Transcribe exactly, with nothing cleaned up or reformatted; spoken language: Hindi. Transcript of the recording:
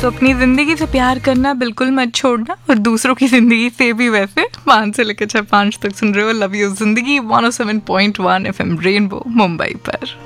तो अपनी जिंदगी से प्यार करना बिल्कुल मत छोड़ना, और दूसरों की जिंदगी से भी वैसे। पाँच से लेकर छह पाँच तक सुन रहे हो लव यू जिंदगी one O seven point one F M rainbow Mumbai पर।